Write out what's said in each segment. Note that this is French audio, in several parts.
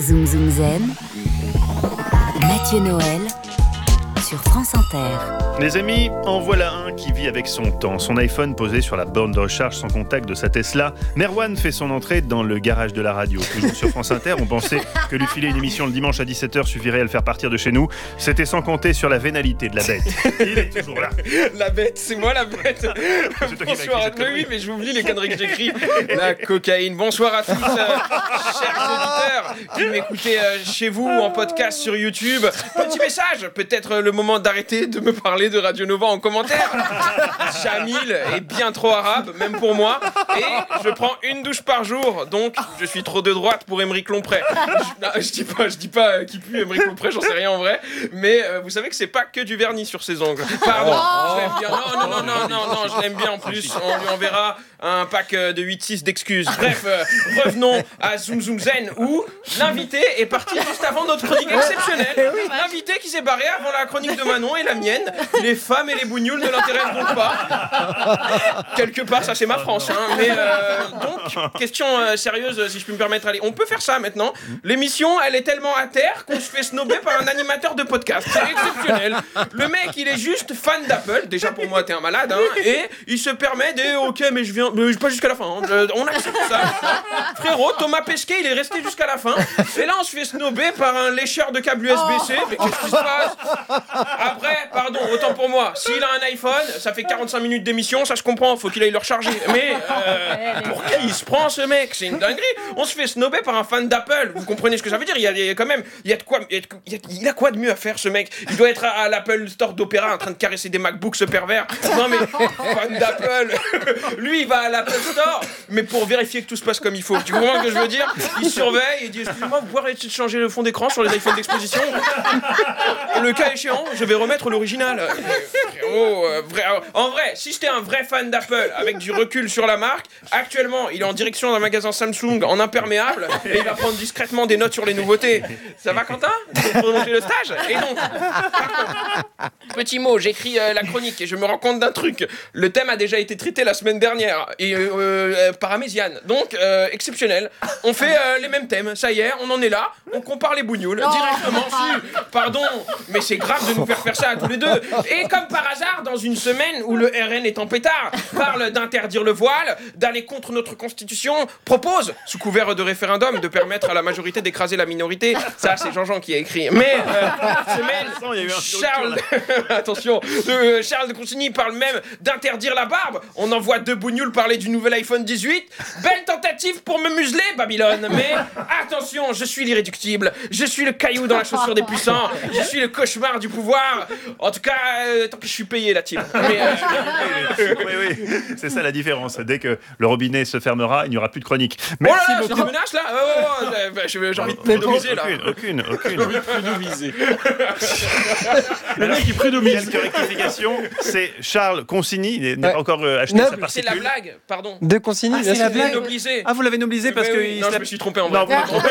Zoom Zoom Zen, Mathieu Noël sur France Inter. Les amis, en voilà un qui vit avec son temps. Son iPhone posé sur la borne de recharge sans contact de sa Tesla. Merwan fait son entrée dans le garage de la radio. Toujours sur France Inter, on pensait que lui filer une émission le dimanche à 17h suffirait à le faire partir de chez nous. C'était sans compter sur la vénalité de la bête. Il est toujours là. La bête, c'est moi la bête. Bonsoir à tous. Oui, mais j'oublie les conneries que j'écris. La cocaïne. Bonsoir à tous, chers auditeurs qui m'écoutez chez vous ou en podcast sur YouTube. Petit message, peut-être le moment d'arrêter de me parler de Radio Nova en commentaire. Jamil est bien trop arabe, même pour moi, et je prends une douche par jour, donc je suis trop de droite pour Aymeric Lompré. Je dis pas qui pue Aymeric Lompré, j'en sais rien en vrai, mais vous savez que c'est pas que du vernis sur ses ongles. Pardon, je l'aime bien. Non, je l'aime bien en plus. On lui enverra un pack de 8-6 d'excuses. Bref, revenons à Zoom Zoom Zen où l'invité est parti juste avant notre chronique exceptionnelle. L'invité qui s'est barré avant la chronique de Manon et la mienne. Les femmes et les bougnoules ne l'intéressent donc pas. Quelque part, ça c'est ma France. Hein. Mais donc, question sérieuse, si je puis me permettre. Allez, on peut faire ça maintenant. L'émission, elle est tellement à terre qu'on se fait snober par un animateur de podcast. C'est exceptionnel. Le mec, il est juste fan d'Apple. Déjà pour moi, t'es un malade. Hein. Et il se permet de, ok, mais je viens, mais pas jusqu'à la fin. Hein. On accepte ça. Frérot, Thomas Pesquet, il est resté jusqu'à la fin. Et là, on se fait snober par un lécheur de câble USB-C. Mais qu'est-ce qui se passe? Après, pardon, autant pour moi. S'il a un iPhone, ça fait 45 minutes d'émission, ça je comprends, faut qu'il aille le recharger. Mais pour qui il se prend ce mec? C'est une dinguerie. On se fait snober par un fan d'Apple. Vous comprenez ce que ça veut dire? Il a quoi de mieux à faire ce mec? Il doit être à l'Apple Store d'Opéra en train de caresser des MacBooks ce pervers. Non mais fan d'Apple. Lui il va à l'Apple Store, mais pour vérifier que tout se passe comme il faut. Tu comprends ce que je veux dire? Il surveille, il dit excusez-moi, vous pouvez arrêter de changer le fond d'écran sur les iPhones d'exposition. Le cas échéant, je vais remettre l'original. En vrai, si j'étais un vrai fan d'Apple avec du recul sur la marque, actuellement, il est en direction d'un magasin Samsung en imperméable et il va prendre discrètement des notes sur les nouveautés. Ça va, Quentin? Pour prolonger le stage? Et donc, petit mot, j'écris la chronique et je me rends compte d'un truc. Le thème a déjà été traité la semaine dernière et par Améziane. Donc, exceptionnel. On fait les mêmes thèmes. Ça y est, on en est là. On compare les bougnoules directement. Pardon, mais c'est grave de nous faire ça à tous les deux. Et comme par hasard, dans une semaine où le RN est en pétard, parle d'interdire le voile, d'aller contre notre constitution, propose, sous couvert de référendum, de permettre à la majorité d'écraser la minorité. Ça, c'est Jean-Jean qui a écrit. Mais, semaine, Charles de Consigny parle même d'interdire la barbe. On envoie deux bougnoules parler du nouvel iPhone 18. Belle tentative pour me museler, Babylone. Mais attention, je suis l'irréductible. Je suis le caillou dans la chaussure des puissants. Je suis le cauchemar du pouvoir. En tout cas, tant que je suis payé, la team. Oui, c'est ça la différence. Dès que le robinet se fermera, il n'y aura plus de chronique. Merci beaucoup. Tu menaces là? J'ai envie de prédomiser là. Aucune. Le mec qui prédomise. Quelques rectifications. C'est Charles Consigny. Il n'a pas encore acheté sa particule. C'est la blague, pardon. De Consigny, c'est la blague. Noblisé. Ah, vous l'avez noblisé parce que... Non, je me suis trompé en vrai.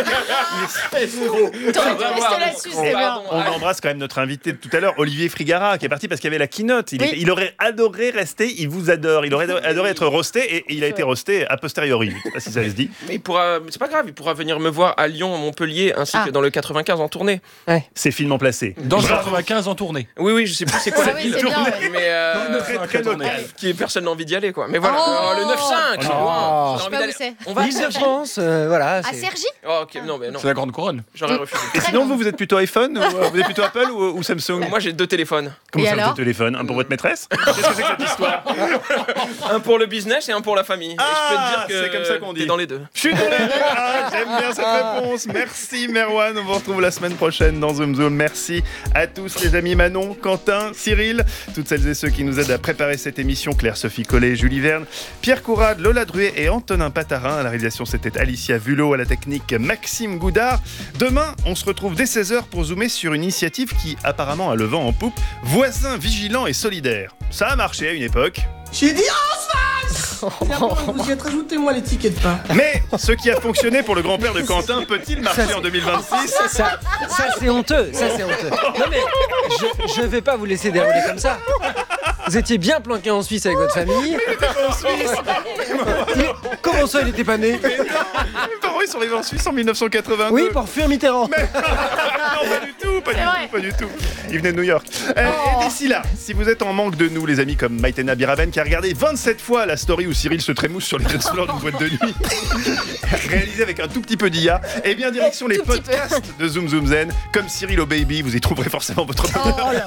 On embrasse quand même notre invité de tout à l'heure, Olivier Frigara, qui est parti parce qu'il y avait la keynote. Il aurait adoré rester, il vous adore. Il aurait adoré être roasté et il a été roasté a posteriori. Je ne sais pas si ça se dit. Mais il pourra, c'est pas grave, il pourra venir me voir à Lyon, à Montpellier, ainsi que dans le 95 en tournée. Ouais. C'est finement placé. Dans le 95 en tournée. Oui, je sais plus c'est quoi la ville. Mais très local. Personne n'a envie d'y aller, quoi. Mais voilà, le 9-5, c'est loin. J'ai envie d'aller. On va L'île de France, voilà. à Cergy. Oh, ok, non, mais non. C'est la grande couronne. J'aurais refusé. Et sinon, vous êtes plutôt iPhone, vous êtes plutôt Apple ou Samsung? Moi, j'ai 2 téléphones. Comment Et ça, alors deux téléphones? Un pour votre maîtresse? Qu'est-ce que c'est que cette histoire? Un pour le business et un pour la famille. Et je peux te dire que c'est comme ça qu'on dit. t'es dans les deux. Je suis dans les deux. J'aime bien cette réponse. Merci Merwan. On vous retrouve la semaine prochaine dans Zoom Zoom. Merci à tous les amis Manon, Quentin, Cyril, toutes celles et ceux qui nous aident à préparer cette émission. Claire-Sophie Collet, Julie Verne, Pierre Courade, Lola Druet et Antonin Patarin. À la réalisation, c'était Alicia Vulot, à la technique Maxime Goudard. Demain, on se retrouve dès 16h pour zoomer sur une initiative qui apparemment a le vent en poupe. Voisins vigilants et solidaires. Ça a marché à une époque. J'ai dit en face. Vous y êtes rajouté moi les tickets de pain. Mais ce qui a fonctionné pour le grand-père de Quentin peut-il marcher en 2026? Ça c'est honteux. Non mais, je vais pas vous laisser dérouler comme ça. Vous étiez bien planqué en Suisse avec votre famille. Il était pas en Suisse. Comment ça, il était pas né? ils sont arrivés en Suisse en 1982. Oui, pour fuir Mitterrand. Mais... non, pas du tout. Ils venaient de New York. Et d'ici là, si vous êtes en manque de nous, les amis, comme Maïtena Biraben qui a regardé 27 fois la story où Cyril se trémousse sur les dance floors d'une boîte de nuit, réalisée avec un tout petit peu d'IA, et bien direction les podcasts de Zoom Zoom Zen. Comme Cyril au Baby, vous y trouverez forcément votre bonheur.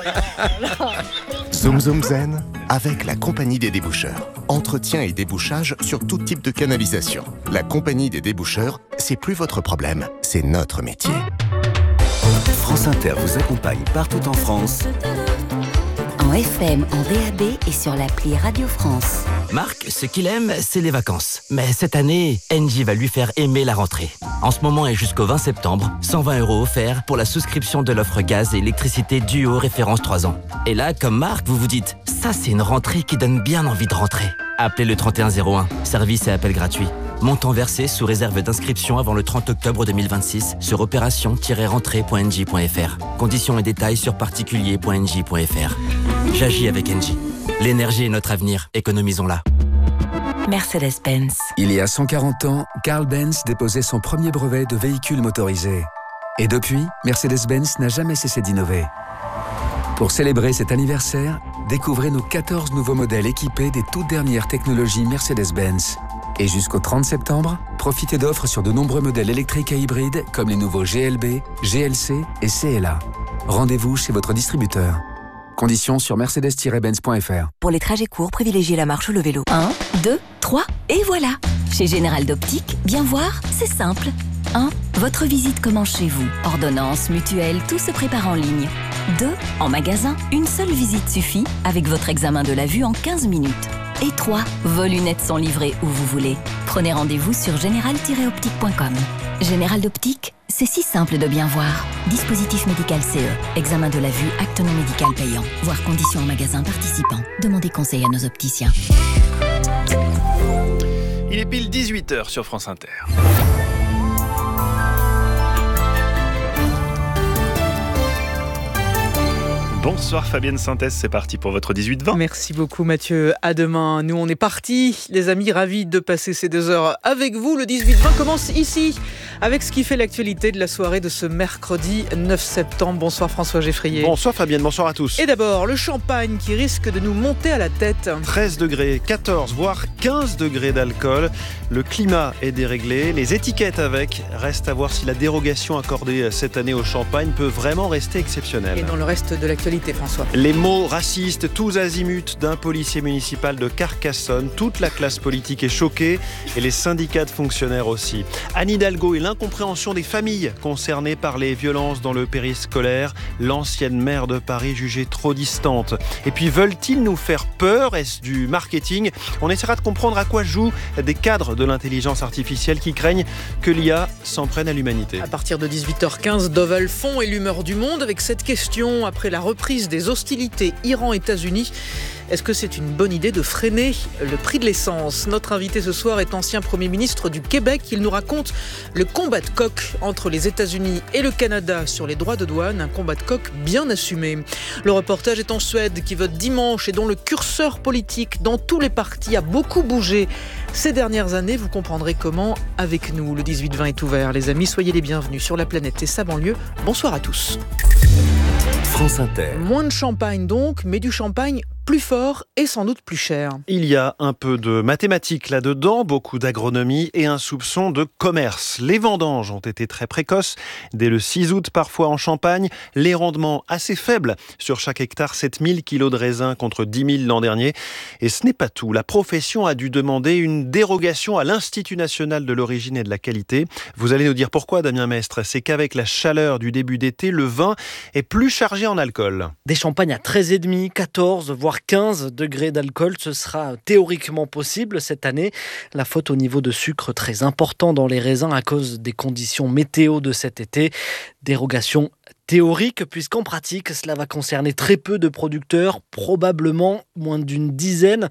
Zoom Zoom Zen avec la Compagnie des déboucheurs. Entretien et débouchage sur tout type de canalisation. La Compagnie des déboucheurs, c'est plus votre problème, c'est notre métier. France Inter vous accompagne partout en France. En FM, en DAB et sur l'appli Radio France. Marc, ce qu'il aime, c'est les vacances. Mais cette année, Engie va lui faire aimer la rentrée. En ce moment et jusqu'au 20 septembre, 120 € offerts pour la souscription de l'offre gaz et électricité Duo référence 3 ans. Et là, comme Marc, vous vous dites, ça c'est une rentrée qui donne bien envie de rentrer. Appelez le 3101, service et appel gratuit. Montant versé sous réserve d'inscription avant le 30 octobre 2026 sur opération-rentrée.engie.fr. Conditions et détails sur particulier.engie.fr. J'agis avec Engie. L'énergie est notre avenir, économisons-la. Mercedes-Benz. Il y a 140 ans, Carl Benz déposait son premier brevet de véhicule motorisé. Et depuis, Mercedes-Benz n'a jamais cessé d'innover. Pour célébrer cet anniversaire, découvrez nos 14 nouveaux modèles équipés des toutes dernières technologies Mercedes-Benz. Et jusqu'au 30 septembre, profitez d'offres sur de nombreux modèles électriques et hybrides comme les nouveaux GLB, GLC et CLA. Rendez-vous chez votre distributeur. Conditions sur mercedes-benz.fr. Pour les trajets courts, privilégiez la marche ou le vélo. 1, 2, 3, et voilà. Chez Général d'Optique, bien voir, c'est simple. 1. Votre visite commence chez vous. Ordonnance, mutuelle, tout se prépare en ligne. 2. En magasin, une seule visite suffit avec votre examen de la vue en 15 minutes. Et 3. Vos lunettes sont livrées où vous voulez. Prenez rendez-vous sur général-optique.com. Général d'Optique, c'est si simple de bien voir. Dispositif médical CE. Examen de la vue, acte non médical payant. Voir conditions en magasin participant. Demandez conseil à nos opticiens. Il est pile 18h sur France Inter. Bonsoir Fabienne Synthèse, c'est parti pour votre 18-20. Merci beaucoup Mathieu, à demain. Nous on est partis, les amis, ravis de passer ces 2 heures avec vous. Le 18-20 commence ici, avec ce qui fait l'actualité de la soirée de ce mercredi 9 septembre. Bonsoir François Geffrier. Bonsoir Fabienne, bonsoir à tous. Et d'abord, le champagne qui risque de nous monter à la tête. 13 degrés, 14 voire 15 degrés d'alcool. Le climat est déréglé, les étiquettes avec. Reste à voir si la dérogation accordée cette année au champagne peut vraiment rester exceptionnelle. Et dans le reste de l'actualité, François. Les mots racistes, tous azimuts d'un policier municipal de Carcassonne. Toute la classe politique est choquée et les syndicats de fonctionnaires aussi. Anne Hidalgo et l'incompréhension des familles concernées par les violences dans le périscolaire. L'ancienne maire de Paris jugée trop distante. Et puis veulent-ils nous faire peur? Est-ce du marketing? On essaiera de comprendre à quoi jouent des cadres de l'intelligence artificielle qui craignent que l'IA s'en prenne à l'humanité. À partir de 18h15, Doval Fond et l'humeur du monde avec cette question après la reprise des hostilités Iran-États-Unis. Est-ce que c'est une bonne idée de freiner le prix de l'essence? Notre invité ce soir est ancien Premier ministre du Québec. Il nous raconte le combat de coq entre les États-Unis et le Canada sur les droits de douane. Un combat de coq bien assumé. Le reportage est en Suède qui vote dimanche et dont le curseur politique dans tous les partis a beaucoup bougé ces dernières années. Vous comprendrez comment avec nous. Le 18-20 est ouvert. Les amis, soyez les bienvenus sur la planète et sa banlieue. Bonsoir à tous. France Inter. Moins de champagne donc, mais du champagne plus fort et sans doute plus cher. Il y a un peu de mathématiques là-dedans, beaucoup d'agronomie et un soupçon de commerce. Les vendanges ont été très précoces, dès le 6 août parfois en Champagne. Les rendements assez faibles, sur chaque hectare 7000 kilos de raisins contre 10 000 l'an dernier. Et ce n'est pas tout, la profession a dû demander une dérogation à l'Institut national de l'origine et de la qualité. Vous allez nous dire pourquoi, Damien Mestre? C'est qu'avec la chaleur du début d'été, le vin est plus chargé en alcool. Des champagnes à 13,5, 14, voire 15 degrés d'alcool, ce sera théoriquement possible cette année. La faute au niveau de sucre très important dans les raisins à cause des conditions météo de cet été. Dérogation théorique, puisqu'en pratique, cela va concerner très peu de producteurs, probablement moins d'une dizaine.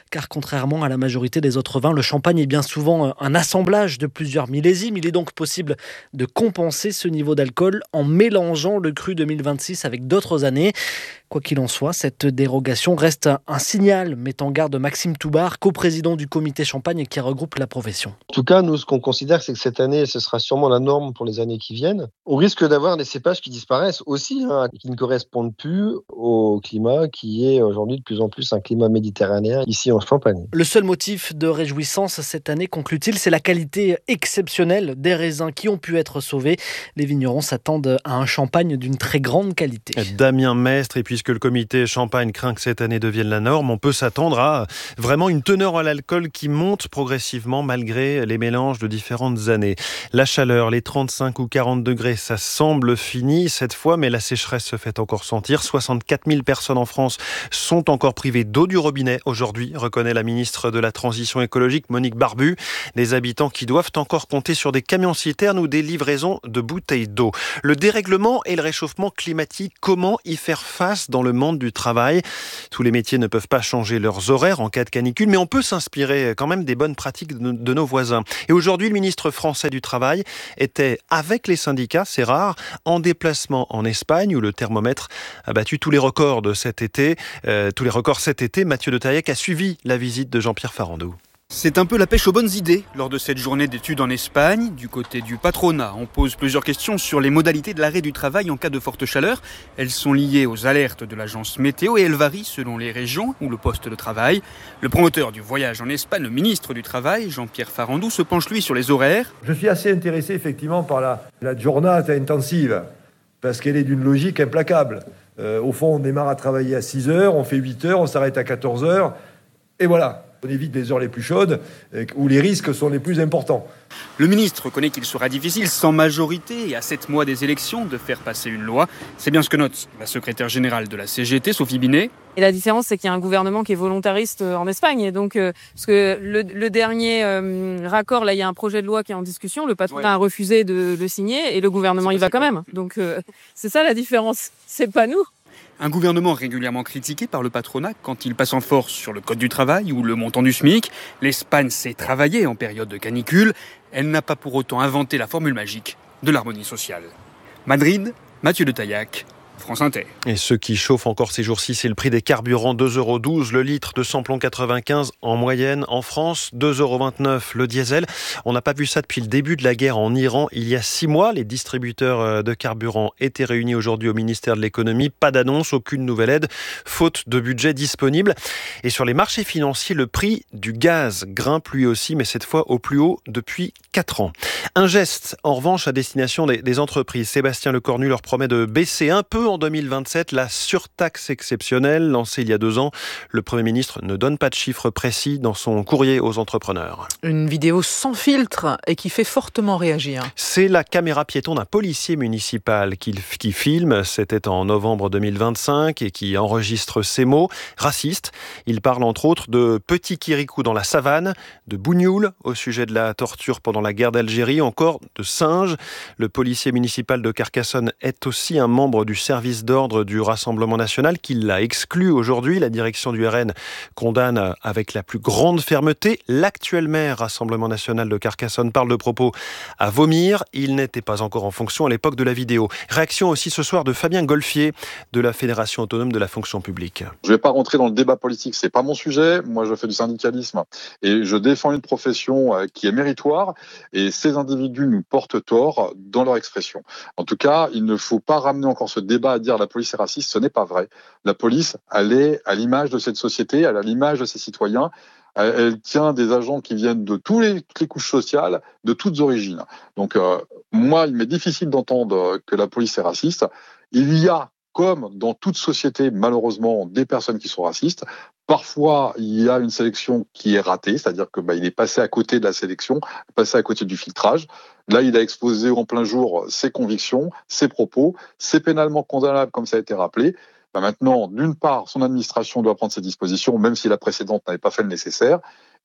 car contrairement à la majorité des autres vins, le champagne est bien souvent un assemblage de plusieurs millésimes. Il est donc possible de compenser ce niveau d'alcool en mélangeant le cru 2026 avec d'autres années. Quoi qu'il en soit, cette dérogation reste un signal, met en garde Maxime Toubar, coprésident du comité champagne qui regroupe la profession. En tout cas, nous, ce qu'on considère, c'est que cette année, ce sera sûrement la norme pour les années qui viennent. Au risque d'avoir des cépages qui disparaissent aussi, qui ne correspondent plus au climat qui est aujourd'hui de plus en plus un climat méditerranéen ici en Champagne. Le seul motif de réjouissance cette année, conclut-il, c'est la qualité exceptionnelle des raisins qui ont pu être sauvés. Les vignerons s'attendent à un champagne d'une très grande qualité. Damien Mestre, et puisque le comité champagne craint que cette année devienne la norme, on peut s'attendre à vraiment une teneur à l'alcool qui monte progressivement malgré les mélanges de différentes années. La chaleur, les 35 ou 40 degrés, ça semble fini cette fois, mais la sécheresse se fait encore sentir. 64 000 personnes en France sont encore privées d'eau du robinet aujourd'hui, reconnaît la ministre de la Transition écologique Monique Barbu. Des habitants qui doivent encore compter sur des camions-citernes ou des livraisons de bouteilles d'eau. Le dérèglement et le réchauffement climatique, comment y faire face dans le monde du travail? Tous les métiers ne peuvent pas changer leurs horaires en cas de canicule, mais on peut s'inspirer quand même des bonnes pratiques de nos voisins. Et aujourd'hui, le ministre français du Travail était avec les syndicats, c'est rare, en déplacement en Espagne où le thermomètre a battu tous les records de cet été. Mathieu de Taillac a suivi la visite de Jean-Pierre Farandou. C'est un peu la pêche aux bonnes idées lors de cette journée d'études en Espagne. Du côté du patronat, on pose plusieurs questions sur les modalités de l'arrêt du travail en cas de forte chaleur. Elles sont liées aux alertes de l'agence météo et elles varient selon les régions ou le poste de travail. Le promoteur du voyage en Espagne, le ministre du Travail, Jean-Pierre Farandou, se penche lui sur les horaires. Je suis assez intéressé effectivement par la giornata intensive parce qu'elle est d'une logique implacable. Au fond, on démarre à travailler à 6 heures, on fait 8 heures, on s'arrête à 14 heures et voilà. On évite les heures les plus chaudes, où les risques sont les plus importants. Le ministre reconnaît qu'il sera difficile, sans majorité et à 7 mois des élections, de faire passer une loi. C'est bien ce que note la secrétaire générale de la CGT, Sophie Binet. Et la différence, c'est qu'il y a un gouvernement qui est volontariste en Espagne. Et donc, parce que le dernier raccord, là, il y a un projet de loi qui est en discussion. Le patronat a refusé de le signer et le gouvernement y va quand même. Donc, c'est ça la différence. C'est pas nous. Un gouvernement régulièrement critiqué par le patronat quand il passe en force sur le code du travail ou le montant du SMIC. L'Espagne sait travailler en période de canicule. Elle n'a pas pour autant inventé la formule magique de l'harmonie sociale. Madrid, Mathieu de Taillac, France Inter. Et ce qui chauffe encore ces jours-ci, c'est le prix des carburants, 2,12 € le litre de samplon 95 en moyenne. En France, 2,29 € le diesel. On n'a pas vu ça depuis le début de la guerre en Iran. Il y a 6 mois, les distributeurs de carburant étaient réunis aujourd'hui au ministère de l'économie. Pas d'annonce, aucune nouvelle aide, faute de budget disponible. Et sur les marchés financiers, le prix du gaz grimpe lui aussi, mais cette fois au plus haut depuis 4 ans. Un geste, en revanche, à destination des entreprises. Sébastien Lecornu leur promet de baisser un peu en 2027 la surtaxe exceptionnelle lancée il y a 2 ans. Le Premier ministre ne donne pas de chiffres précis dans son courrier aux entrepreneurs. Une vidéo sans filtre et qui fait fortement réagir. C'est la caméra piéton d'un policier municipal qui filme. C'était en novembre 2025 et qui enregistre ces mots racistes. Il parle entre autres de petits kirikou dans la savane, de bougnoul au sujet de la torture pendant la guerre d'Algérie, encore de singes. Le policier municipal de Carcassonne est aussi un membre du service d'ordre du Rassemblement national qui l'a exclu aujourd'hui. La direction du RN condamne avec la plus grande fermeté. L'actuel maire Rassemblement national de Carcassonne parle de propos à vomir. Il n'était pas encore en fonction à l'époque de la vidéo. Réaction aussi ce soir de Fabien Golfier de la Fédération autonome de la fonction publique. Je ne vais pas rentrer dans le débat politique, c'est pas mon sujet. Moi, je fais du syndicalisme et je défends une profession qui est méritoire et ces individus nous portent tort dans leur expression. En tout cas, il ne faut pas ramener encore ce débat à dire la police est raciste, ce n'est pas vrai. La police, elle est à l'image de cette société, elle est à l'image de ses citoyens. Elle tient des agents qui viennent de toutes les couches sociales, de toutes origines. Donc, moi, il m'est difficile d'entendre que la police est raciste. Il y a, comme dans toute société, malheureusement, des personnes qui sont racistes. Parfois, il y a une sélection qui est ratée, c'est-à-dire que il est passé à côté de la sélection, passé à côté du filtrage. Là, il a exposé en plein jour ses convictions, ses propos. C'est pénalement condamnable, comme ça a été rappelé. Maintenant, d'une part, son administration doit prendre ses dispositions, même si la précédente n'avait pas fait le nécessaire.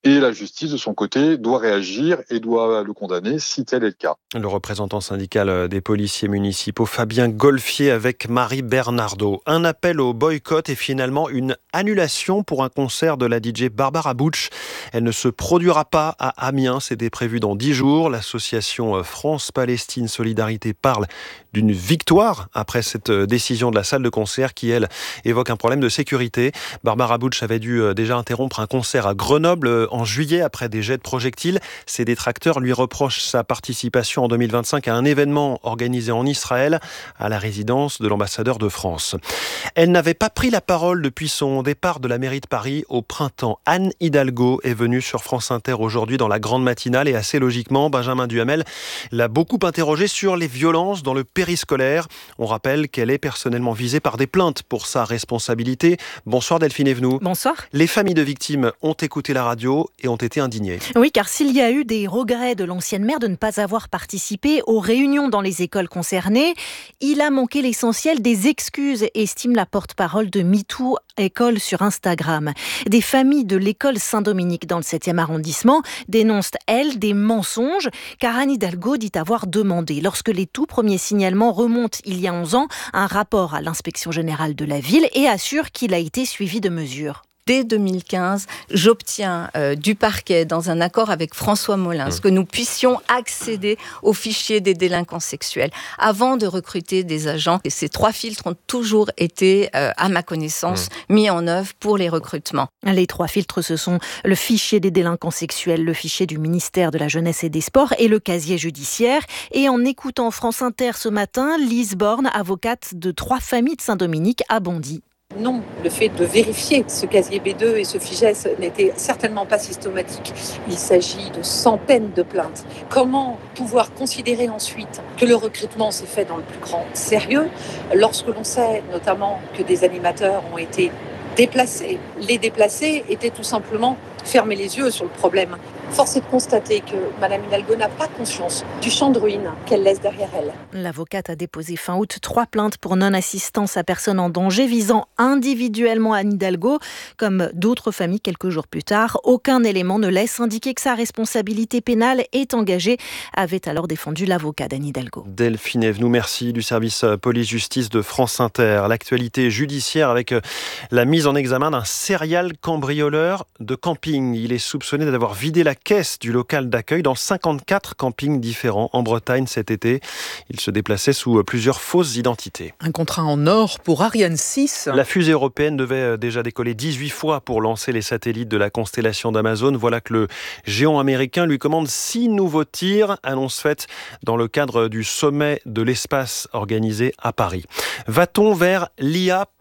Et la justice, de son côté, doit réagir et doit le condamner si tel est le cas. Le représentant syndical des policiers municipaux, Fabien Golfier, avec Marie Bernardo. Un appel au boycott et finalement une annulation pour un concert de la DJ Barbara Butch. Elle ne se produira pas à Amiens, c'était prévu dans 10 jours. L'association France-Palestine Solidarité parle d'une victoire après cette décision de la salle de concert qui, elle, évoque un problème de sécurité. Barbara Butch avait dû déjà interrompre un concert à Grenoble en juillet après des jets de projectiles. Ses détracteurs lui reprochent sa participation en 2025 à un événement organisé en Israël à la résidence de l'ambassadeur de France. Elle n'avait pas pris la parole depuis son départ de la mairie de Paris au printemps. Anne Hidalgo est venue sur France Inter aujourd'hui dans la grande matinale et assez logiquement, Benjamin Duhamel l'a beaucoup interrogée sur les violences dans le périscolaire. On rappelle qu'elle est personnellement visée par des plaintes pour sa responsabilité. Bonsoir Delphine Evenou. Bonsoir. Les familles de victimes ont écouté la radio et ont été indignées. Oui, car s'il y a eu des regrets de l'ancienne maire de ne pas avoir participé aux réunions dans les écoles concernées, il a manqué l'essentiel des excuses, estime la porte-parole de MeToo École sur Instagram. Des familles de l'école Saint-Dominique dans le 7e arrondissement dénoncent, elles, des mensonges, car Anne Hidalgo dit avoir demandé, lorsque les tout premiers signalements remontent il y a 11 ans, un rapport à l'inspection générale de la ville et assure qu'il a été suivi de mesures. Dès 2015, j'obtiens du parquet, dans un accord avec François Molins, que nous puissions accéder au fichier des délinquants sexuels avant de recruter des agents. Et ces 3 filtres ont toujours été, à ma connaissance, mis en œuvre pour les recrutements. Les 3 filtres, ce sont le fichier des délinquants sexuels, le fichier du ministère de la Jeunesse et des Sports et le casier judiciaire. Et en écoutant France Inter ce matin, Lise Borne, avocate de 3 familles de Saint-Dominique, a bondi. Non, le fait de vérifier ce casier B2 et ce fichier n'était certainement pas systématique. Il s'agit de centaines de plaintes. Comment pouvoir considérer ensuite que le recrutement s'est fait dans le plus grand sérieux lorsque l'on sait notamment que des animateurs ont été déplacés? Les déplacés étaient tout simplement fermer les yeux sur le problème. Force est de constater que Mme Hidalgo n'a pas conscience du champ de ruines qu'elle laisse derrière elle. L'avocate a déposé fin août 3 plaintes pour non-assistance à personne en danger visant individuellement Anne Hidalgo. Comme d'autres familles quelques jours plus tard, aucun élément ne laisse indiquer que sa responsabilité pénale est engagée, avait alors défendu l'avocat d'Anne Hidalgo. Delphine Evenou, merci du service police-justice de France Inter. L'actualité judiciaire avec la mise en examen d'un serial cambrioleur de camping. Il est soupçonné d'avoir vidé la caisse du local d'accueil dans 54 campings différents en Bretagne cet été. Il se déplaçait sous plusieurs fausses identités. Un contrat en or pour Ariane 6. La fusée européenne devait déjà décoller 18 fois pour lancer les satellites de la constellation d'Amazon. Voilà que le géant américain lui commande 6 nouveaux tirs. Annonce faite dans le cadre du sommet de l'espace organisé à Paris. Va-t-on vers l'IA-apocalypse ?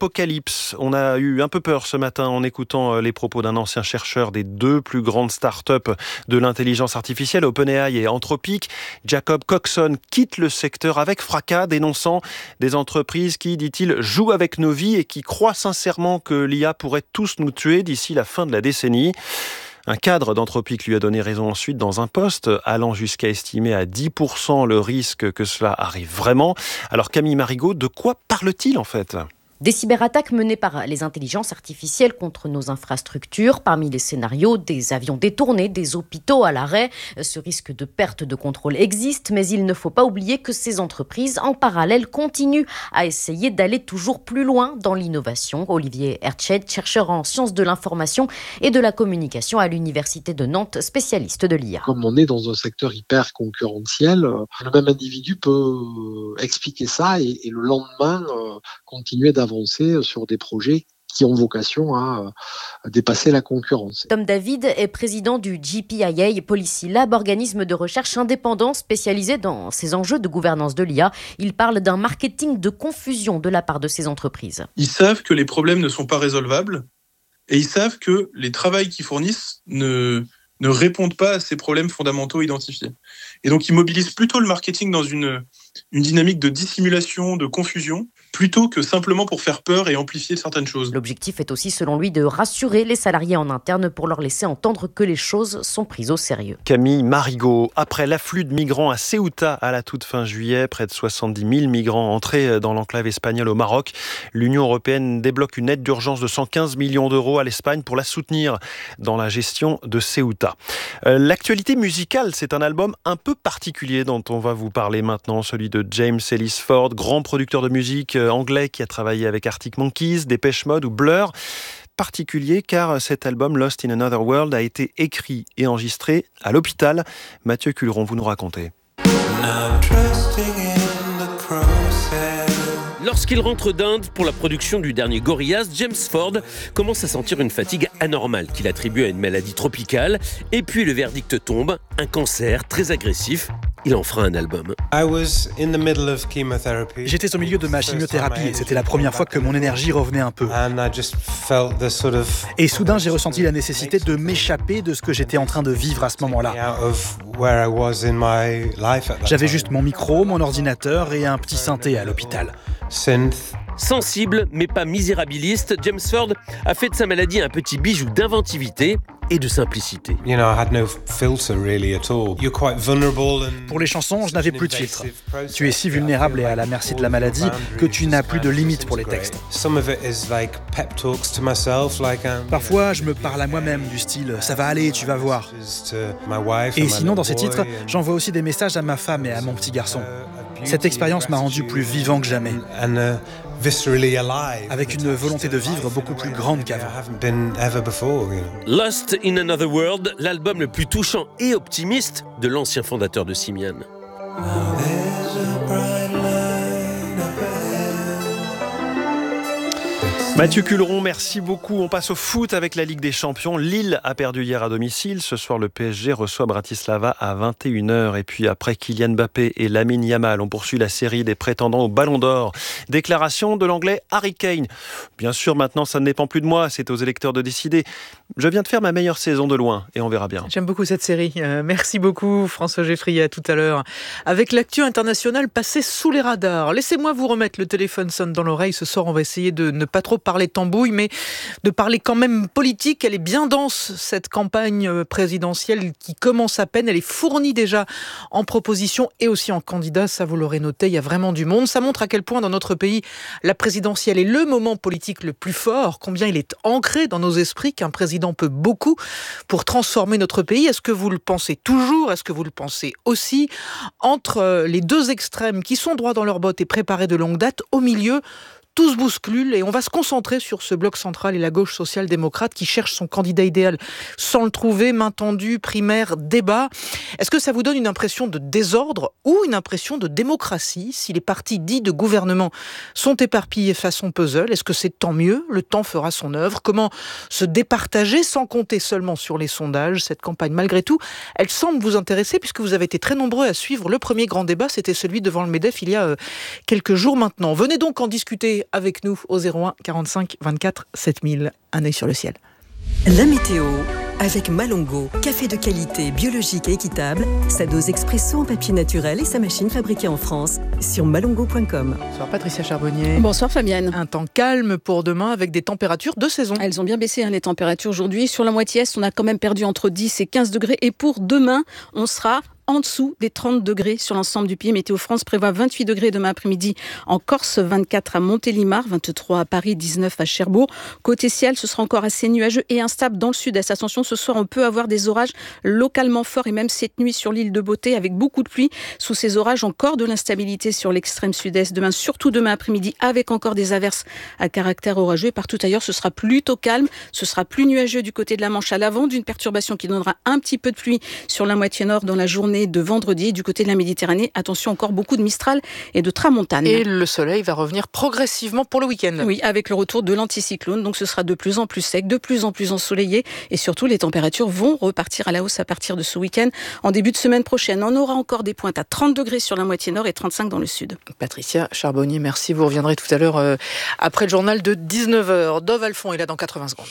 On a eu un peu peur ce matin en écoutant les propos d'un ancien chercheur des 2 plus grandes start-up de l'intelligence artificielle, OpenAI et Anthropic. Jacob Coxon quitte le secteur avec fracas, dénonçant des entreprises qui, dit-il, jouent avec nos vies et qui croient sincèrement que l'IA pourrait tous nous tuer d'ici la fin de la décennie. Un cadre d'Anthropic lui a donné raison ensuite dans un post, allant jusqu'à estimer à 10% le risque que cela arrive vraiment. Alors Camille Marigot, de quoi parle-t-il en fait ? Des cyberattaques menées par les intelligences artificielles contre nos infrastructures. Parmi les scénarios, des avions détournés, des hôpitaux à l'arrêt. Ce risque de perte de contrôle existe, mais il ne faut pas oublier que ces entreprises, en parallèle, continuent à essayer d'aller toujours plus loin dans l'innovation. Olivier Hertsched, chercheur en sciences de l'information et de la communication à l'Université de Nantes, spécialiste de l'IA. Comme on est dans un secteur hyper concurrentiel, le même individu peut expliquer ça et le lendemain continuer d'avancer sur des projets qui ont vocation à dépasser la concurrence. Tom David est président du GPIA Policy Lab, organisme de recherche indépendant spécialisé dans ces enjeux de gouvernance de l'IA. Il parle d'un marketing de confusion de la part de ces entreprises. Ils savent que les problèmes ne sont pas résolvables et ils savent que les travails qu'ils fournissent ne répondent pas à ces problèmes fondamentaux identifiés. Et donc, ils mobilisent plutôt le marketing dans une dynamique de dissimulation, de confusion, plutôt que simplement pour faire peur et amplifier certaines choses. L'objectif est aussi, selon lui, de rassurer les salariés en interne pour leur laisser entendre que les choses sont prises au sérieux. Camille Marigot, après l'afflux de migrants à Ceuta à la toute fin juillet, près de 70 000 migrants entrés dans l'enclave espagnole au Maroc, l'Union européenne débloque une aide d'urgence de 115 millions d'euros à l'Espagne pour la soutenir dans la gestion de Ceuta. L'actualité musicale, c'est un album un peu particulier dont on va vous parler maintenant, celui de James Ellis Ford, grand producteur de musique anglais qui a travaillé avec Arctic Monkeys, Depeche Mode ou Blur. Particulier car cet album Lost in Another World a été écrit et enregistré à l'hôpital. Mathieu Culeron, vous nous racontez. Lorsqu'il rentre d'Inde pour la production du dernier Gorillaz, James Ford commence à sentir une fatigue anormale qu'il attribue à une maladie tropicale. Et puis le verdict tombe, un cancer très agressif. Il en fera un album. J'étais au milieu de ma chimiothérapie et c'était la première fois que mon énergie revenait un peu. Et soudain, j'ai ressenti la nécessité de m'échapper de ce que j'étais en train de vivre à ce moment-là. J'avais juste mon micro, mon ordinateur et un petit synthé à l'hôpital. Sensible, mais pas misérabiliste, James Ford a fait de sa maladie un petit bijou d'inventivité et de simplicité. Pour les chansons, je n'avais plus de filtre. Tu es si vulnérable et à la merci de la maladie que tu n'as plus de limite pour les textes. Parfois, je me parle à moi-même du style « ça va aller, tu vas voir ». Et sinon, dans ces titres, j'envoie aussi des messages à ma femme et à mon petit garçon. Cette expérience m'a rendu plus vivant que jamais. Avec une volonté de vivre beaucoup plus grande qu'avant. Lost in Another World, l'album le plus touchant et optimiste de l'ancien fondateur de Simian. Mathieu Culeron, merci beaucoup. On passe au foot avec la Ligue des Champions. Lille a perdu hier à domicile. Ce soir, le PSG reçoit Bratislava à 21h. Et puis après Kylian Mbappé et Lamine Yamal, on poursuit la série des prétendants au Ballon d'Or. Déclaration de l'anglais Harry Kane. Bien sûr, maintenant, ça ne dépend plus de moi. C'est aux électeurs de décider. Je viens de faire ma meilleure saison de loin et on verra bien. J'aime beaucoup cette série. Merci beaucoup François Geffrier, à tout à l'heure. Avec l'actu internationale passée sous les radars. Laissez-moi vous remettre le téléphone sonne dans l'oreille. Ce soir, on va essayer de ne pas trop parler tambouille, mais de parler quand même politique. Elle est bien dense, cette campagne présidentielle qui commence à peine. Elle est fournie déjà en propositions et aussi en candidats. Ça, vous l'aurez noté, il y a vraiment du monde. Ça montre à quel point dans notre pays, la présidentielle est le moment politique le plus fort. Combien il est ancré dans nos esprits qu'un président peut beaucoup pour transformer notre pays. Est-ce que vous le pensez toujours? Est-ce que vous le pensez aussi? Entre les deux extrêmes qui sont droits dans leurs bottes et préparés de longue date, au milieu, tout se bouscule et on va se concentrer sur ce bloc central et la gauche social-démocrate qui cherche son candidat idéal sans le trouver, main tendue, primaire, débat. Est-ce que ça vous donne une impression de désordre ou une impression de démocratie si les partis dits de gouvernement sont éparpillés façon puzzle? Est-ce que c'est tant mieux? Le temps fera son œuvre. Comment se départager sans compter seulement sur les sondages? Cette campagne, malgré tout, elle semble vous intéresser puisque vous avez été très nombreux à suivre le premier grand débat. C'était celui devant le MEDEF il y a quelques jours maintenant. Venez donc en discuter avec nous au 01 45 24 7000. Un œil sur le ciel. La météo avec Malongo, café de qualité, biologique et équitable, sa dose expresso en papier naturel et sa machine fabriquée en France sur malongo.com. Bonsoir Patricia Charbonnier. Bonsoir Fabienne. Un temps calme pour demain avec des températures de saison. Elles ont bien baissé les températures aujourd'hui. Sur la moitié est, on a quand même perdu entre 10 et 15 degrés. Et pour demain, on sera en dessous des 30 degrés sur l'ensemble du pays. Météo France prévoit 28 degrés demain après-midi en Corse, 24 à Montélimar, 23 à Paris, 19 à Cherbourg. Côté ciel, ce sera encore assez nuageux et instable dans le sud-est. Attention, ce soir, on peut avoir des orages localement forts et même cette nuit sur l'île de Beauté avec beaucoup de pluie. Sous ces orages, encore de l'instabilité sur l'extrême sud-est. Demain, surtout demain après-midi, avec encore des averses à caractère orageux. Et partout ailleurs, ce sera plutôt calme. Ce sera plus nuageux du côté de la Manche à l'avant d'une perturbation qui donnera un petit peu de pluie sur la moitié nord dans la journée de vendredi. Du côté de la Méditerranée, attention, encore beaucoup de Mistral et de Tramontane. Et le soleil va revenir progressivement pour le week-end. Oui, avec le retour de l'anticyclone. Donc ce sera de plus en plus sec, de plus en plus ensoleillé. Et surtout, les températures vont repartir à la hausse à partir de ce week-end. En début de semaine prochaine, on aura encore des pointes à 30 degrés sur la moitié nord et 35 dans le sud. Patricia Charbonnier, merci. Vous reviendrez tout à l'heure après le journal de 19h. Dove Alphon est là dans 80 secondes.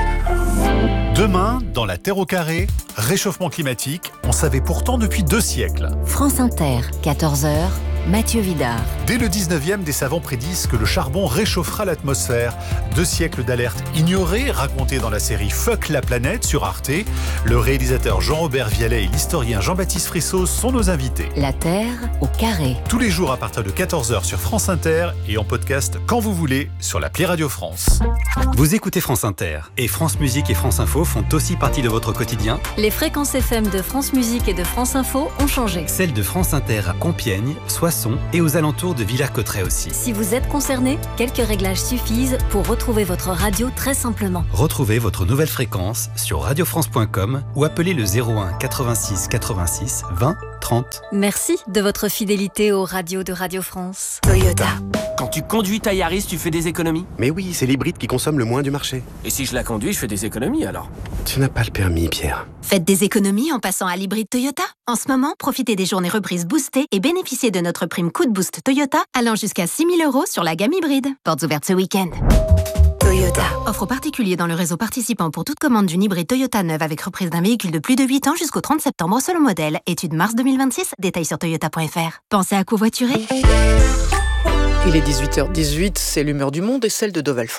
Demain, dans la Terre au carré, réchauffement climatique, on savait pourtant depuis 2 siècles. France Inter, 14h, Mathieu Vidard. Dès le 19e, des savants prédisent que le charbon réchauffera l'atmosphère. 2 siècles d'alertes ignorées, racontées dans la série Fuck la planète sur Arte. Le réalisateur Jean-Robert Vialet et l'historien Jean-Baptiste Frissot sont nos invités. La Terre au carré. Tous les jours à partir de 14h sur France Inter et en podcast quand vous voulez sur l'appli Radio France. Vous écoutez France Inter et France Musique et France Info font aussi partie de votre quotidien. Les fréquences FM de France Musique et de France Info ont changé. Celles de France Inter à Compiègne, Soissons et aux alentours de Villers-Cotterêts aussi. Si vous êtes concerné, quelques réglages suffisent pour retrouver votre radio très simplement. Retrouvez votre nouvelle fréquence sur radiofrance.com ou appelez le 01 86 86 20 30. Merci de votre fidélité aux radios de Radio France. Toyota. Quand tu conduis ta Yaris, tu fais des économies? Mais oui, c'est l'hybride qui consomme le moins du marché. Et si je la conduis, je fais des économies alors? Tu n'as pas le permis, Pierre. Faites des économies en passant à l'hybride Toyota. En ce moment, profitez des journées reprises boostées et bénéficiez de notre prime coup de boost Toyota allant jusqu'à 6 000 € sur la gamme hybride. Portes ouvertes ce week-end. Toyota. Offre aux particuliers dans le réseau participant pour toute commande d'une hybride Toyota neuve avec reprise d'un véhicule de plus de 8 ans jusqu'au 30 septembre selon modèle. Étude mars 2026. Détails sur toyota.fr. Pensez à covoiturer. Il est 18h18, c'est l'humeur du monde et celle de Dovalfond.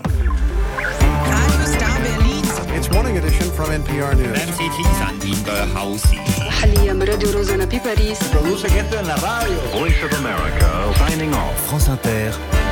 It's morning edition from NPR News. Voice of America, signing off. France Inter,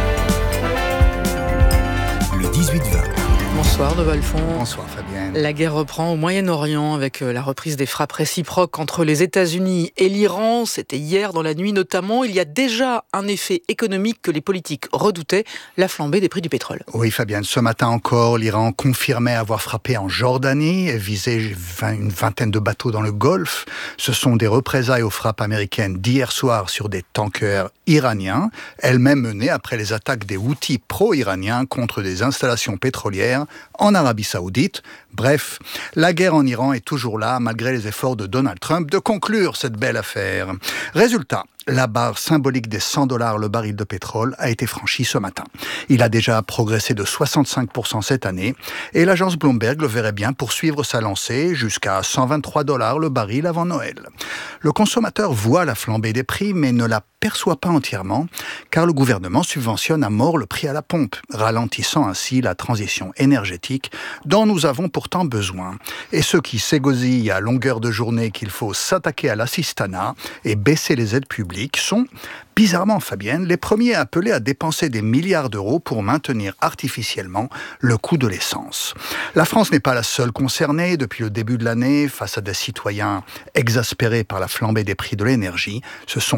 le 18-20. Bonsoir Dovalfond. Bonsoir Fabienne. La guerre reprend au Moyen-Orient avec la reprise des frappes réciproques entre les États-Unis et l'Iran. C'était hier dans la nuit notamment. Il y a déjà un effet économique que les politiques redoutaient, la flambée des prix du pétrole. Oui Fabienne, ce matin encore, l'Iran confirmait avoir frappé en Jordanie et visé une vingtaine de bateaux dans le Golfe. Ce sont des représailles aux frappes américaines d'hier soir sur des tankers iraniens, elles-mêmes menées après les attaques des Houthis pro-iraniens contre des installations pétrolières en Arabie Saoudite. Bref, la guerre en Iran est toujours là, malgré les efforts de Donald Trump de conclure cette belle affaire. Résultat, la barre symbolique des $100 le baril de pétrole a été franchie ce matin. Il a déjà progressé de 65% cette année et l'agence Bloomberg le verrait bien poursuivre sa lancée jusqu'à $123 le baril avant Noël. Le consommateur voit la flambée des prix mais ne la perçoit pas entièrement car le gouvernement subventionne à mort le prix à la pompe, ralentissant ainsi la transition énergétique dont nous avons pourtant besoin. Et ceux qui s'égosillent à longueur de journée qu'il faut s'attaquer à l'assistanat et baisser les aides publiques sont, bizarrement Fabienne, les premiers appelés à dépenser des milliards d'euros pour maintenir artificiellement le coût de l'essence. La France n'est pas la seule concernée depuis le début de l'année face à des citoyens exaspérés par la flambée des prix de l'énergie. Ce sont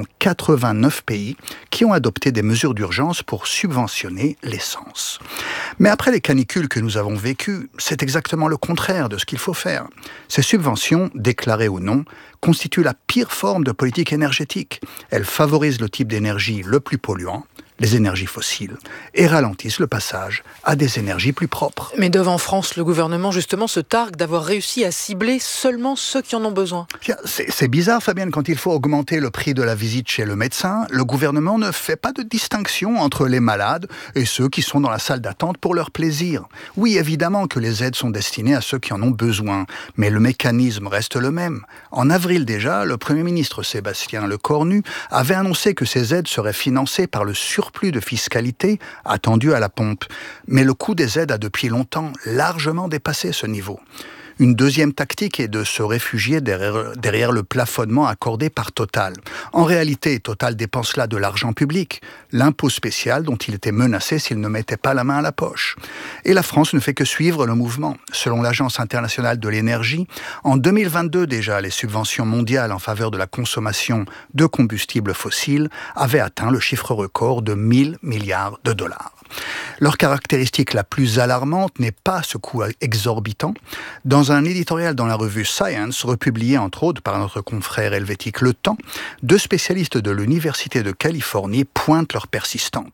89 pays qui ont adopté des mesures d'urgence pour subventionner l'essence. Mais après les canicules que nous avons vécues, c'est exactement le contraire de ce qu'il faut faire. Ces subventions, déclarées ou non, constituent la pire forme de politique énergétique. Elles favorisent le type d'énergie le plus polluant, les énergies fossiles, et ralentissent le passage à des énergies plus propres. Mais devant France, le gouvernement justement se targue d'avoir réussi à cibler seulement ceux qui en ont besoin. C'est bizarre Fabienne, quand il faut augmenter le prix de la visite chez le médecin, le gouvernement ne fait pas de distinction entre les malades et ceux qui sont dans la salle d'attente pour leur plaisir. Oui, évidemment que les aides sont destinées à ceux qui en ont besoin, mais le mécanisme reste le même. En avril déjà, le Premier ministre Sébastien Lecornu avait annoncé que ces aides seraient financées par le surplus de fiscalité attendu à la pompe. Mais le coût des aides a depuis longtemps largement dépassé ce niveau. Une deuxième tactique est de se réfugier derrière le plafonnement accordé par Total. En réalité, Total dépense là de l'argent public, l'impôt spécial dont il était menacé s'il ne mettait pas la main à la poche. Et la France ne fait que suivre le mouvement. Selon l'Agence internationale de l'énergie, en 2022 déjà, les subventions mondiales en faveur de la consommation de combustibles fossiles avaient atteint le chiffre record de 1 000 milliards de dollars. Leur caractéristique la plus alarmante n'est pas ce coût exorbitant. Dans un éditorial dans la revue Science, republié entre autres par notre confrère helvétique Le Temps, 2 spécialistes de l'Université de Californie pointent leur persistance.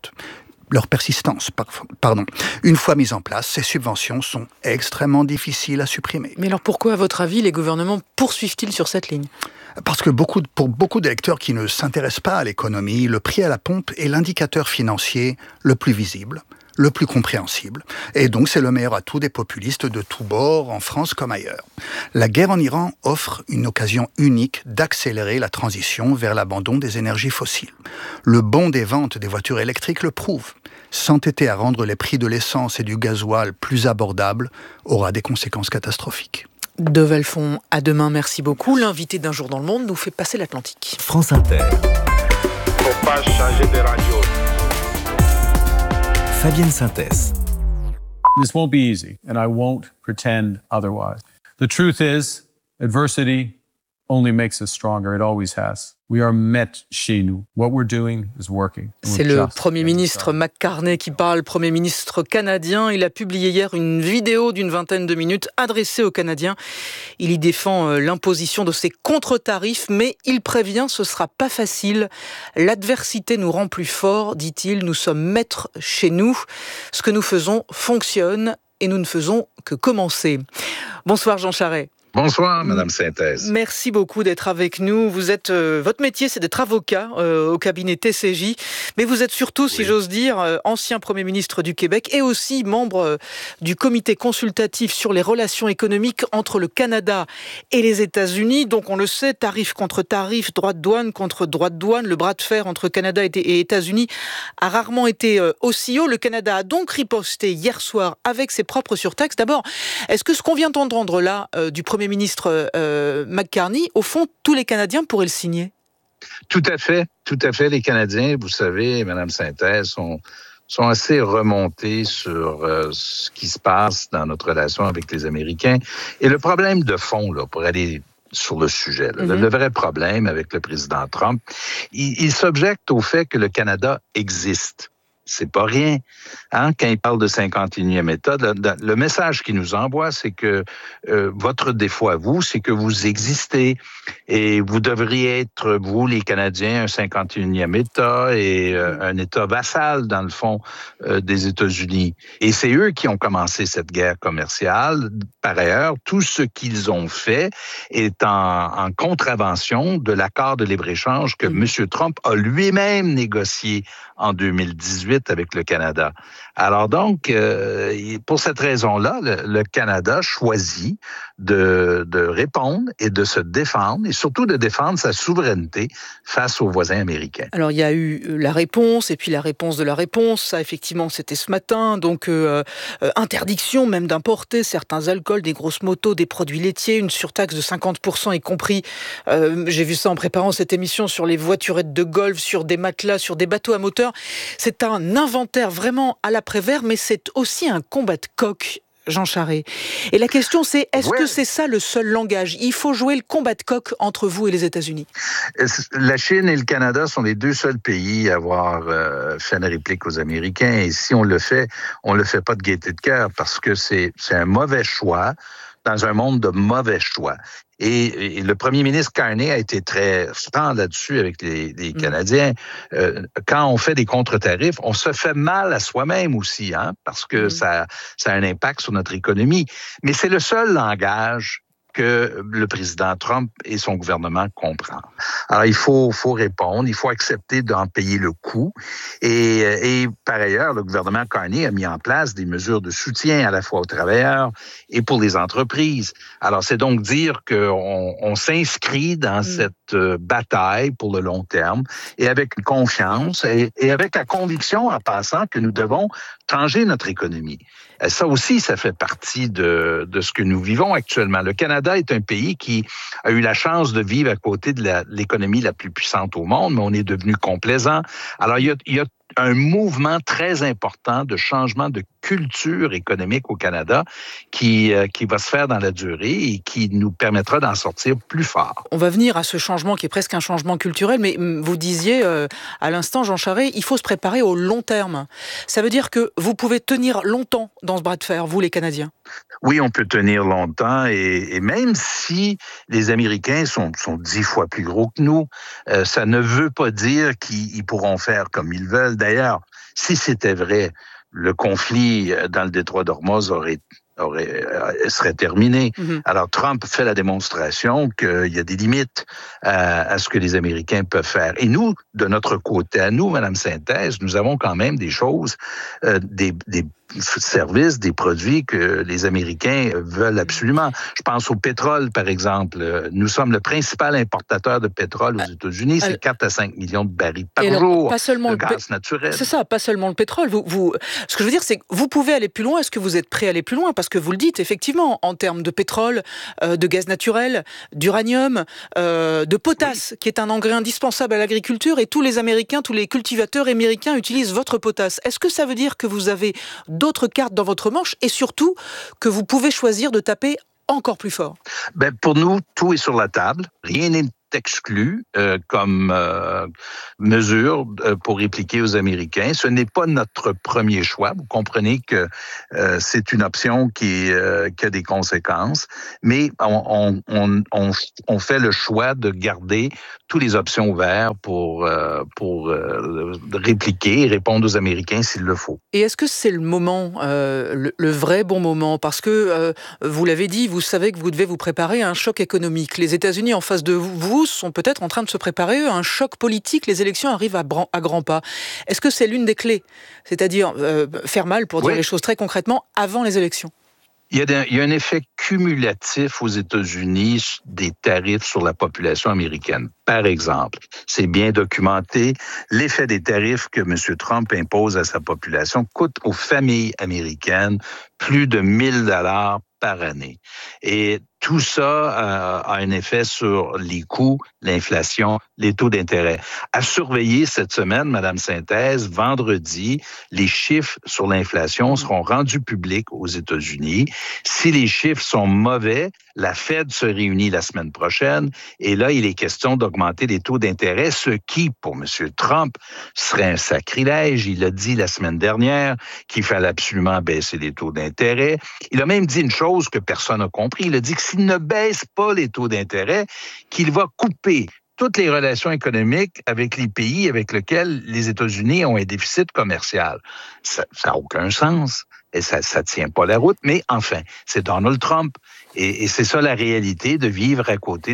Une fois mises en place, ces subventions sont extrêmement difficiles à supprimer. Mais alors pourquoi, à votre avis, les gouvernements poursuivent-ils sur cette ligne ? Parce que pour beaucoup d'électeurs qui ne s'intéressent pas à l'économie, le prix à la pompe est l'indicateur financier le plus visible, le plus compréhensible. Et donc c'est le meilleur atout des populistes de tous bords, en France comme ailleurs. La guerre en Iran offre une occasion unique d'accélérer la transition vers l'abandon des énergies fossiles. Le bond des ventes des voitures électriques le prouve. S'entêter à rendre les prix de l'essence et du gasoil plus abordables aura des conséquences catastrophiques. De Valfond, à demain, merci beaucoup. L'invité d'Un jour dans le monde nous fait passer l'Atlantique. France Inter. Faut pas changer de radio. Fabienne Synthèse. This won't be easy, and I won't pretend otherwise. The truth is, adversity only makes us stronger. It always has. We are met chez nous. What we're doing is working. C'est le Premier ministre McCartney qui parle, Premier ministre canadien. Il a publié hier une vidéo d'une 20aine de minutes adressée aux Canadiens. Il y défend l'imposition de ces contre-tarifs, mais il prévient ce sera pas facile. L'adversité nous rend plus forts, dit-il. Nous sommes maîtres chez nous. Ce que nous faisons fonctionne et nous ne faisons que commencer. Bonsoir Jean Charest. Bonsoir, Madame Synthèse. Merci beaucoup d'être avec nous. Vous êtes, votre métier, c'est d'être avocat au cabinet TCJ, mais vous êtes surtout, si j'ose dire, ancien Premier ministre du Québec et aussi membre du comité consultatif sur les relations économiques entre le Canada et les États-Unis. Donc, on le sait, tarif contre tarif, droit de douane contre droit de douane, le bras de fer entre Canada et États-Unis a rarement été aussi haut. Le Canada a donc riposté hier soir avec ses propres surtaxes. D'abord, est-ce que ce qu'on vient d'entendre là du Premier ministre McCartney, au fond, tous les Canadiens pourraient le signer? Tout à fait. Les Canadiens, vous savez, Madame Synthèse, sont assez remontés sur ce qui se passe dans notre relation avec les Américains. Et le problème de fond, là, pour aller sur le sujet, là, le vrai problème avec le président Trump, il s'objecte au fait que le Canada existe. C'est pas rien. Hein? Quand il parle de 51e État, le message qu'il nous envoie, c'est que votre défaut à vous, c'est que vous existez et vous devriez être, vous, les Canadiens, un 51e État et un État vassal, dans le fond, des États-Unis. Et c'est eux qui ont commencé cette guerre commerciale. Par ailleurs, tout ce qu'ils ont fait est en contravention de l'accord de libre-échange que M. Trump a lui-même négocié en 2018 avec le Canada. Alors donc, pour cette raison-là, le Canada choisit de répondre et de se défendre, et surtout de défendre sa souveraineté face aux voisins américains. Alors, il y a eu la réponse, et puis la réponse de la réponse. Ça, effectivement, c'était ce matin. Donc, interdiction même d'importer certains alcools, des grosses motos, des produits laitiers, une surtaxe de 50%, y compris, j'ai vu ça en préparant cette émission, sur les voiturettes de golf, sur des matelas, sur des bateaux à moteur. C'est un inventaire vraiment à l'après-vert, mais c'est aussi un combat de coq, Jean Charest. Et la question, c'est, est-ce que c'est ça le seul langage? Il faut jouer le combat de coq entre vous et les États-Unis. La Chine et le Canada sont les deux seuls pays à avoir fait une réplique aux Américains. Et si on le fait pas de gaieté de cœur, parce que c'est un mauvais choix dans un monde de mauvais choix. Et le premier ministre Carney a été très franc là-dessus avec les Canadiens. Quand on fait des contre-tarifs, on se fait mal à soi-même aussi, hein, parce que ça a un impact sur notre économie. Mais c'est le seul langage que le président Trump et son gouvernement comprennent. Alors, il faut répondre, il faut accepter d'en payer le coût. Et par ailleurs, le gouvernement Carney a mis en place des mesures de soutien à la fois aux travailleurs et pour les entreprises. Alors, c'est donc dire qu'on s'inscrit dans cette bataille pour le long terme et avec confiance et avec la conviction, en passant, que nous devons changer notre économie. Ça aussi, ça fait partie de ce que nous vivons actuellement. Le Canada est un pays qui a eu la chance de vivre à côté de l'économie la plus puissante au monde, mais on est devenu complaisant. Alors, il y a un mouvement très important de changement de culture économique au Canada qui va se faire dans la durée et qui nous permettra d'en sortir plus fort. On va venir à ce changement qui est presque un changement culturel, mais vous disiez à l'instant, Jean Charest, il faut se préparer au long terme. Ça veut dire que vous pouvez tenir longtemps dans ce bras de fer, vous les Canadiens? Oui, on peut tenir longtemps et même si les Américains sont 10 fois plus gros que nous, ça ne veut pas dire qu'ils pourront faire comme ils veulent. D'ailleurs, si c'était vrai, le conflit dans le détroit d'Ormuz aurait serait terminée. Alors, Trump fait la démonstration qu'il y a des limites à ce que les Américains peuvent faire. Et nous, de notre côté, à nous, Mme Synthèse, nous avons quand même des choses, des services, des produits que les Américains veulent absolument. Je pense au pétrole, par exemple. Nous sommes le principal importateur de pétrole aux États-Unis. C'est 4 à 5 millions de barils par jour pas seulement de gaz naturel. C'est ça, pas seulement le pétrole. Ce que je veux dire, c'est que vous pouvez aller plus loin. Est-ce que vous êtes prêt à aller plus loin? Parce que vous le dites, effectivement, en termes de pétrole, de gaz naturel, d'uranium, de potasse, qui est un engrais indispensable à l'agriculture, et tous les Américains, tous les cultivateurs américains utilisent votre potasse. Est-ce que ça veut dire que vous avez d'autres cartes dans votre manche et surtout que vous pouvez choisir de taper encore plus fort? Pour nous, tout est sur la table. Rien n'est exclu comme mesure pour répliquer aux Américains. Ce n'est pas notre premier choix. Vous comprenez que c'est une option qui a des conséquences, mais on fait le choix de garder toutes les options ouvertes pour répliquer et répondre aux Américains s'il le faut. Et est-ce que c'est le moment, le vrai bon moment? Parce que, vous l'avez dit, vous savez que vous devez vous préparer à un choc économique. Les États-Unis en face de vous sont peut-être en train de se préparer à un choc politique. Les élections arrivent à grands pas. Est-ce que c'est l'une des clés? C'est-à-dire faire mal, pour dire les choses très concrètement, avant les élections? Il y a un effet cumulatif aux États-Unis des tarifs sur la population américaine. Par exemple, c'est bien documenté, l'effet des tarifs que M. Trump impose à sa population coûte aux familles américaines plus de 1 000 $ par année. Et tout ça a un effet sur les coûts, l'inflation, les taux d'intérêt. À surveiller cette semaine, Mme Synthèse, vendredi, les chiffres sur l'inflation seront rendus publics aux États-Unis. Si les chiffres sont mauvais, la Fed se réunit la semaine prochaine et là, il est question d'augmenter les taux d'intérêt, ce qui, pour M. Trump, serait un sacrilège. Il a dit la semaine dernière qu'il fallait absolument baisser les taux d'intérêt. Il a même dit une chose que personne n'a compris. Il a dit que s'il ne baisse pas les taux d'intérêt, qu'il va couper toutes les relations économiques avec les pays avec lesquels les États-Unis ont un déficit commercial. Ça n'a aucun sens. Et ça tient pas la route. Mais enfin, c'est Donald Trump. Et c'est ça la réalité de vivre à côté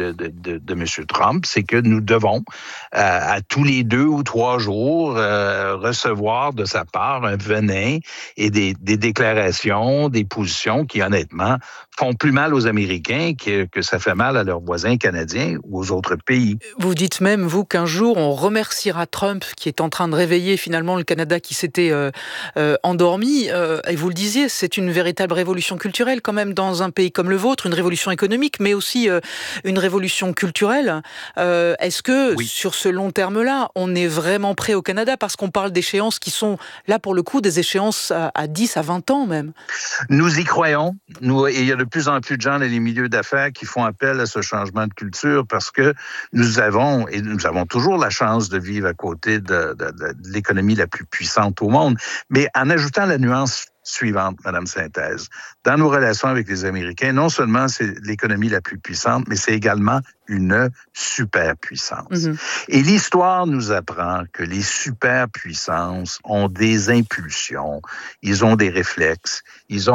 de M. Trump, c'est que nous devons, à tous les 2 ou 3 jours, recevoir de sa part un venin et des déclarations, des positions qui, honnêtement, font plus mal aux Américains que ça fait mal à leurs voisins canadiens ou aux autres pays. Vous dites même, vous, qu'un jour, on remerciera Trump qui est en train de réveiller finalement le Canada qui s'était endormi. Et vous le disiez, c'est une véritable révolution culturelle quand même dans un pays comme le vôtre, une révolution économique, mais aussi une révolution culturelle. Est-ce que sur ce long terme-là, on est vraiment prêt au Canada? Parce qu'on parle d'échéances qui sont, là pour le coup, des échéances à 10 à 20 ans même. Nous y croyons. Et il y a de plus en plus de gens dans les milieux d'affaires qui font appel à ce changement de culture parce que nous avons toujours la chance de vivre à côté de l'économie la plus puissante au monde. Mais en ajoutant la nuance suivante, Mme Synthèse. Dans nos relations avec les Américains, non seulement c'est l'économie la plus puissante, mais c'est également une superpuissance. Et l'histoire nous apprend que les superpuissances ont des impulsions, ils ont des réflexes,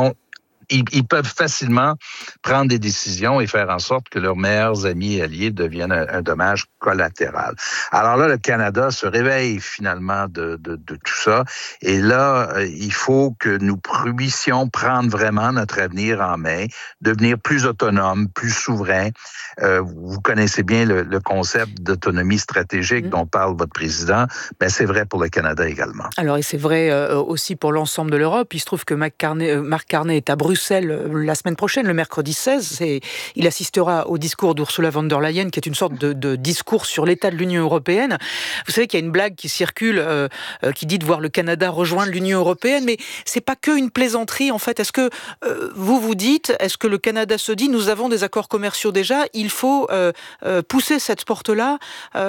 ils peuvent facilement prendre des décisions et faire en sorte que leurs meilleurs amis et alliés deviennent un dommage collatéral. Alors là, le Canada se réveille finalement de tout ça. Et là, il faut que nous puissions prendre vraiment notre avenir en main, devenir plus autonomes, plus souverains. Vous connaissez bien le concept d'autonomie stratégique dont parle votre président. Ben, c'est vrai pour le Canada également. Alors, et c'est vrai aussi pour l'ensemble de l'Europe. Il se trouve que Mark Carney est à Bruxelles la semaine prochaine, le mercredi 16. Il assistera au discours d'Ursula von der Leyen, qui est une sorte de discours sur l'état de l'Union européenne. Vous savez qu'il y a une blague qui circule, qui dit de voir le Canada rejoindre l'Union européenne, mais c'est pas que une plaisanterie, en fait. Est-ce que vous dites, est-ce que le Canada se dit, nous avons des accords commerciaux déjà, il faut pousser cette porte-là,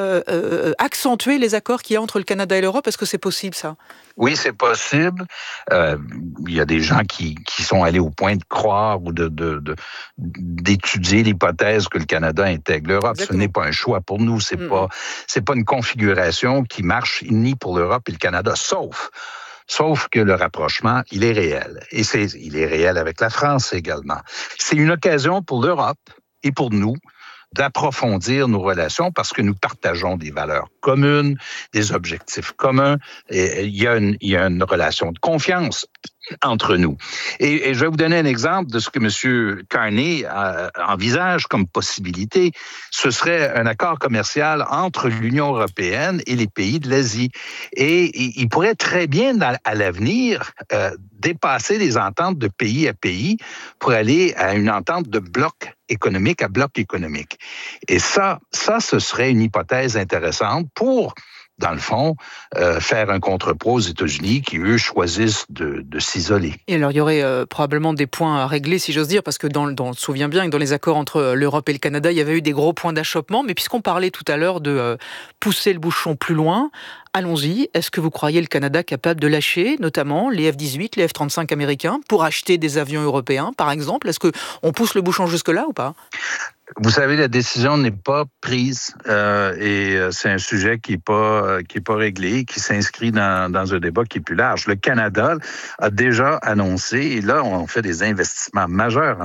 accentuer les accords qu'il y a entre le Canada et l'Europe? Est-ce que c'est possible, ça? Oui, c'est possible. Il y a des gens qui sont allés au point de croire ou d'étudier l'hypothèse que le Canada intègre l'Europe. Exactement. Ce n'est pas un choix pour nous. C'est pas une configuration qui marche ni pour l'Europe et le Canada, sauf Sauf que le rapprochement, il est réel. Et il est réel avec la France également. C'est une occasion pour l'Europe et pour nous d'approfondir nos relations parce que nous partageons des valeurs communes, des objectifs communs. Et il y a une relation de confiance entre nous. Et je vais vous donner un exemple de ce que M. Carney envisage comme possibilité. Ce serait un accord commercial entre l'Union européenne et les pays de l'Asie. Et il pourrait très bien, à l'avenir, dépasser les ententes de pays à pays pour aller à une entente de bloc économique à bloc économique. Et ça, ce serait une hypothèse intéressante pour, dans le fond, faire un contre-poids aux États-Unis qui, eux, choisissent de s'isoler. Et alors, il y aurait probablement des points à régler, si j'ose dire, parce que on se souvient bien que dans les accords entre l'Europe et le Canada, il y avait eu des gros points d'achoppement. Mais puisqu'on parlait tout à l'heure de pousser le bouchon plus loin, allons-y. Est-ce que vous croyez le Canada capable de lâcher, notamment, les F-18, les F-35 américains, pour acheter des avions européens, par exemple? Est-ce qu'on pousse le bouchon jusque-là ou pas? Vous savez, la décision n'est pas prise et c'est un sujet qui est pas réglé, qui s'inscrit dans un débat qui est plus large. Le Canada a déjà annoncé, et là, on fait des investissements majeurs